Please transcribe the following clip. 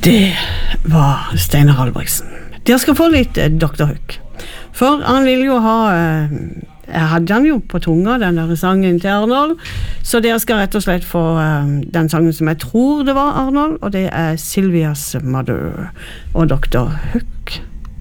Det var Steinar Albrigtsen. Dere skal få litt Dr. Hook. For han ville jo ha, jeg hadde han jo på tunga, den der sangen til Arnold, så dere skal rett og slett få den sangen som jeg tror det var Arnold, og det Sylvia's Mother og Dr. Hook.